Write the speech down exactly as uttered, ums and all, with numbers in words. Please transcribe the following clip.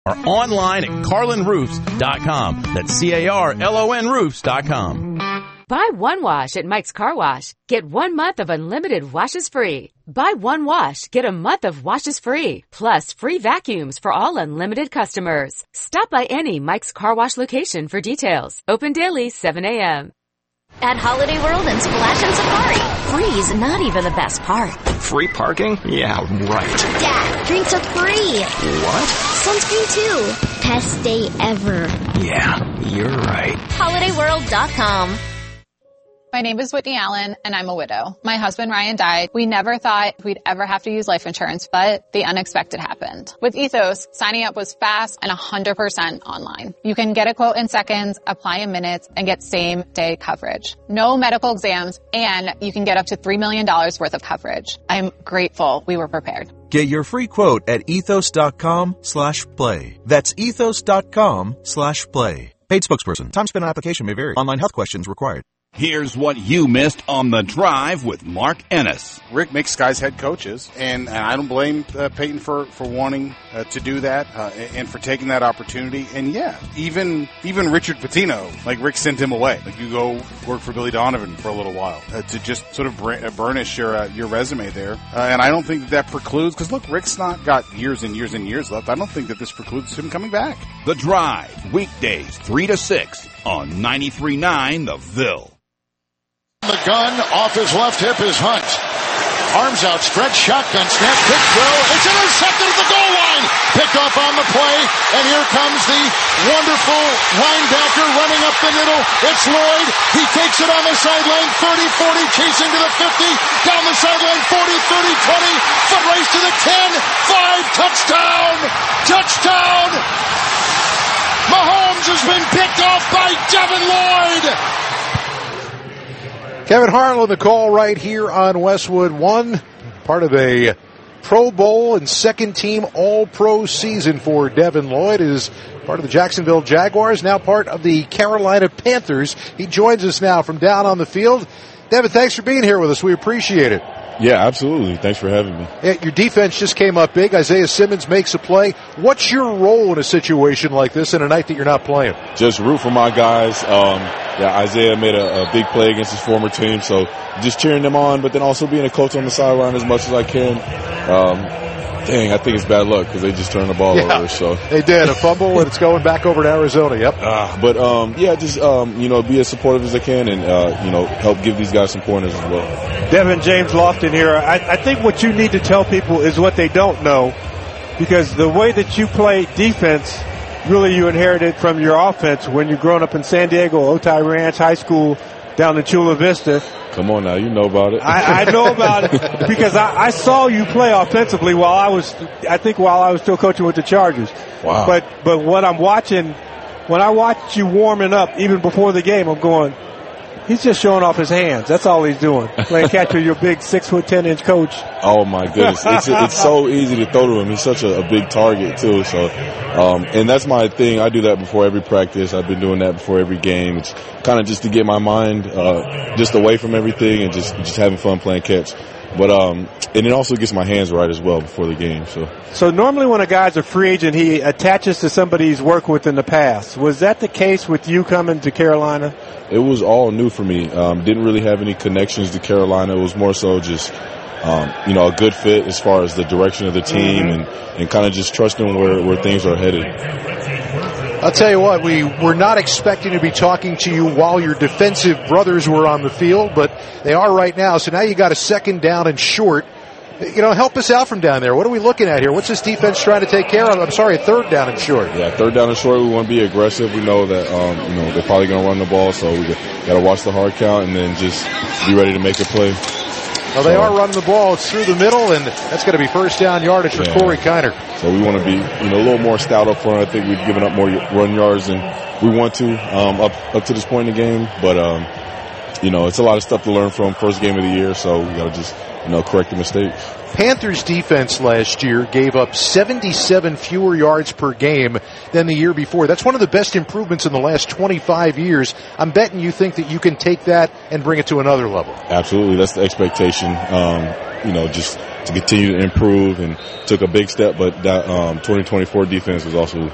or online at carlin roofs dot com. That's C A R L O N roofs dot com. Buy one wash at Mike's Car Wash. Get one month of unlimited washes free. Buy one wash, get a month of washes free. Plus free vacuums for all unlimited customers. Stop by any Mike's Car Wash location for details. Open daily, seven a.m. At Holiday World and Splash and Safari, free's not even the best part. Free parking? Yeah, right. Dad, drinks are free. What? Sunscreen too. Best day ever. Yeah, you're right. holiday world dot com. My name is Whitney Allen, and I'm a widow. My husband, Ryan, died. We never thought we'd ever have to use life insurance, but the unexpected happened. With Ethos, signing up was fast and one hundred percent online. You can get a quote in seconds, apply in minutes, and get same-day coverage. No medical exams, and you can get up to three million dollars worth of coverage. I'm grateful we were prepared. Get your free quote at ethos.com slash play. That's ethos.com slash play. Paid spokesperson. Time spent on application may vary. Online health questions required. Here's what you missed on The Drive with Mark Ennis. Rick makes guys head coaches, and, and I don't blame uh, Peyton for, for wanting uh, to do that uh, and for taking that opportunity. And, yeah, even even Richard Pitino, like Rick sent him away. Like, you go work for Billy Donovan for a little while uh, to just sort of br- burnish your uh, your resume there. Uh, and I don't think that, that precludes, because, look, Rick's not got years and years and years left. I don't think that this precludes him coming back. The Drive, weekdays three to six on ninety-three point nine The Ville. The gun off his left hip is Hunt. Arms outstretched, shotgun snap, quick throw. It's intercepted at the goal line. Picked off on the play, and here comes the wonderful linebacker running up the middle. It's Lloyd. He takes it on the sideline, thirty forty, chasing to the fifty. Down the sideline, forty, thirty, twenty. Foot race to the ten. five, touchdown! Touchdown! Mahomes has been picked off by Devin Lloyd. Kevin Harlan, the call right here on Westwood One, part of a Pro Bowl and second team All-Pro season for Devin Lloyd, is part of the Jacksonville Jaguars, now part of the Carolina Panthers. He joins us now from down on the field. Devin, thanks for being here with us. We appreciate it. Yeah, absolutely. Thanks for having me. Yeah, your defense just came up big. Isaiah Simmons makes a play. What's your role in a situation like this in a night that you're not playing? Just root for my guys. Um, yeah, Isaiah made a, a big play against his former team, so just cheering them on, but then also being a coach on the sideline as much as I can. Um, Dang, I think it's bad luck because they just turned the ball yeah, over. So they did a fumble, and it's going back over to Arizona. Yep. Uh, but um, yeah, just um, you know, be as supportive as I can, and uh, you know, help give these guys some pointers as well. Devin, James Lofton here. I, I think what you need to tell people is what they don't know, because the way that you play defense, really, you inherited from your offense when you're growing up in San Diego, Otay Ranch High School, down in Chula Vista. Come on now, you know about it. I, I know about it because I, I saw you play offensively while I was, I think while I was still coaching with the Chargers. Wow. But, but what I'm watching, when I watch you warming up even before the game, I'm going, he's just showing off his hands. That's all he's doing. Playing catch with your big six foot ten inch coach. Oh my goodness. It's, it's so easy to throw to him. He's such a, a big target too. So, um, and that's my thing. I do that before every practice. I've been doing that before every game. It's kind of just to get my mind, uh, just away from everything and just, just having fun playing catch. But, um, and it also gets my hands right as well before the game. So, so normally when a guy's a free agent, he attaches to somebody he's worked with in the past. Was that the case with you coming to Carolina? It was all new for me. Um, didn't really have any connections to Carolina. It was more so just, um, you know, a good fit as far as the direction of the team and, and kind of just trusting where, where things are headed. I'll tell you what, we were not expecting to be talking to you while your defensive brothers were on the field, but they are right now. So now you got a second down and short. You know, help us out from down there. What are we looking at here? What's this defense trying to take care of? I'm sorry, a third down and short. Yeah, third down and short. We want to be aggressive. We know that, um, you know, they're probably going to run the ball, so we got to watch the hard count and then just be ready to make a play. Well, they so, are running the ball. It's through the middle, and that's going to be first down yardage for yeah. Corey Kiner. So we want to be, you know, a little more stout up front. I think we've given up more run yards than we want to um, up up to this point in the game. But, um, you know, it's a lot of stuff to learn from first game of the year, so we got to just, you know, correct the mistakes. Panthers defense last year gave up seventy-seven fewer yards per game than the year before. That's one of the best improvements in the last twenty-five years. I'm betting you think that you can take that and bring it to another level. Absolutely. That's the expectation. Um, you know, just to continue to improve, and took a big step, but that um, twenty twenty-four defense was also